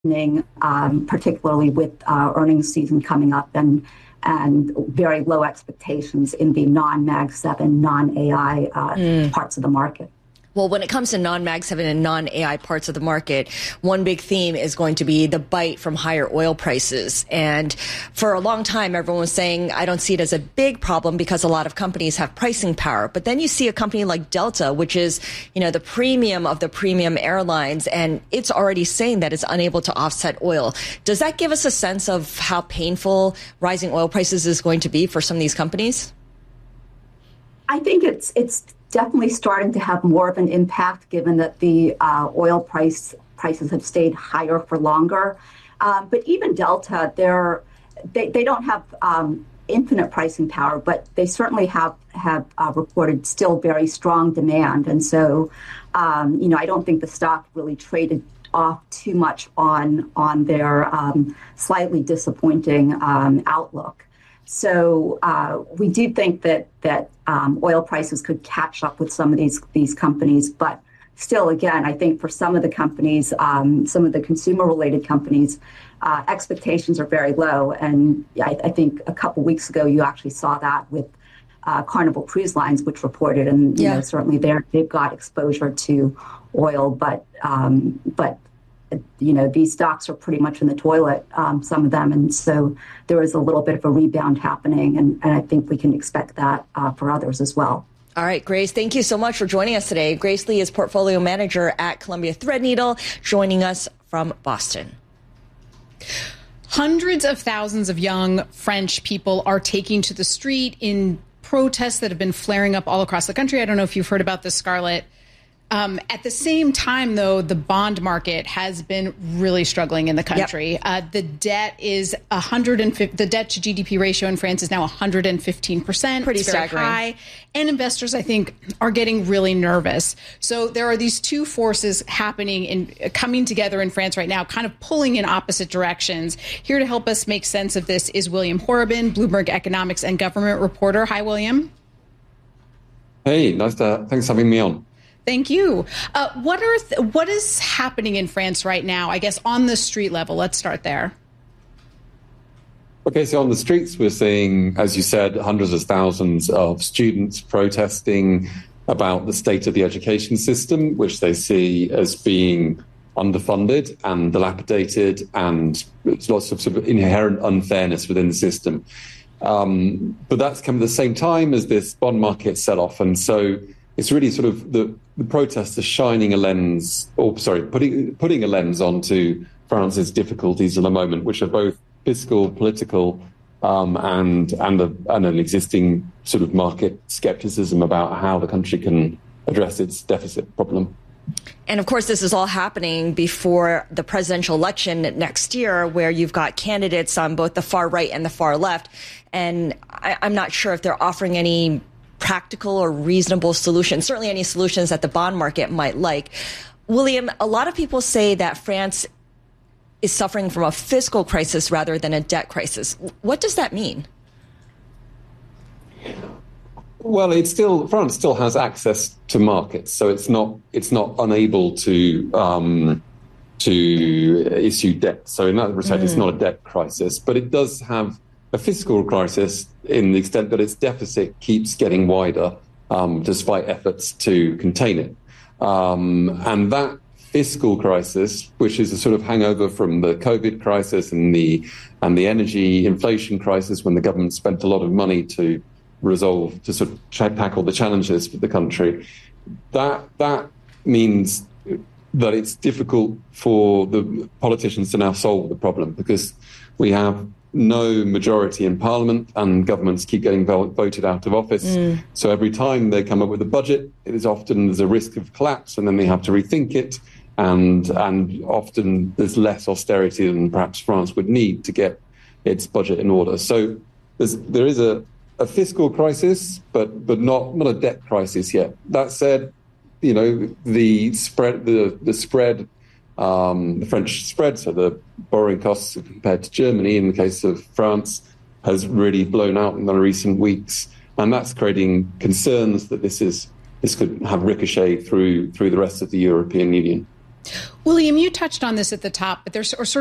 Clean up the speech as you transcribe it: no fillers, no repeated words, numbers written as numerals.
particularly with earnings season coming up and very low expectations in the non-Mag 7, non-AI parts of the market. Well, when it comes to non-Mag 7 and non-AI parts of the market, one big theme is going to be the bite from higher oil prices. And for a long time, everyone was saying, I don't see it as a big problem because a lot of companies have pricing power. But then you see a company like Delta, which is, the premium of the premium airlines, and it's already saying that it's unable to offset oil. Does that give us a sense of how painful rising oil prices is going to be for some of these companies? I think it's definitely starting to have more of an impact given that the oil prices have stayed higher for longer. But even Delta, they don't have infinite pricing power, but they certainly have reported still very strong demand. And so, I don't think the stock really traded off too much on their slightly disappointing outlook. So we do think that oil prices could catch up with some of these companies, but still, again, I think for some of the companies, some of the consumer-related companies, expectations are very low. And I think a couple weeks ago, you actually saw that with Carnival Cruise Lines, which reported, and certainly they've got exposure to oil, but these stocks are pretty much in the toilet, some of them. And so there is a little bit of a rebound happening. And I think we can expect that for others as well. All right, Grace, thank you so much for joining us today. Grace Lee is portfolio manager at Columbia Threadneedle, joining us from Boston. Hundreds of thousands of young French people are taking to the street in protests that have been flaring up all across the country. I don't know if you've heard about this, Scarlett. At the same time, though, the bond market has been really struggling in the country. Yep. The debt is the debt to GDP ratio in France is now 115%. Pretty staggering. High. And investors, I think, are getting really nervous. So there are these two forces coming together in France right now, kind of pulling in opposite directions. Here to help us make sense of this is William Horobin, Bloomberg economics and government reporter. Hi, William. Hey, thanks for having me on. Thank you. What is happening in France right now, I guess, on the street level? Let's start there. Okay, so on the streets, we're seeing, as you said, hundreds of thousands of students protesting about the state of the education system, which they see as being underfunded and dilapidated, and there's lots of sort of inherent unfairness within the system. But that's come at the same time as this bond market sell-off. And so it's really sort of the protests are shining a lens, putting a lens onto France's difficulties at the moment, which are both fiscal, political, and an existing sort of market skepticism about how the country can address its deficit problem. And of course, this is all happening before the presidential election next year, where you've got candidates on both the far right and the far left. And I'm not sure if they're offering any practical or reasonable solutions, certainly any solutions that the bond market might like. William, a lot of people say that France is suffering from a fiscal crisis rather than a debt crisis. What does that mean? Well, France still has access to markets, so it's not unable to issue debt. So in that respect, it's not a debt crisis, but it does have a fiscal crisis in the extent that its deficit keeps getting wider, despite efforts to contain it. And that fiscal crisis, which is a sort of hangover from the COVID crisis and the energy inflation crisis, when the government spent a lot of money to sort of tackle the challenges for the country, that means that it's difficult for the politicians to now solve the problem, because we have no majority in parliament and governments keep getting voted out of office. So every time they come up with a budget, there's a risk of collapse, and then they have to rethink it. And often there's less austerity than perhaps France would need to get its budget in order. So there is a fiscal crisis, but not a debt crisis yet. That said, the French spread, so the borrowing costs compared to Germany in the case of France, has really blown out in the recent weeks. And that's creating concerns that this could have ricochet through the rest of the European Union. William, you touched on this at the top, but there's sort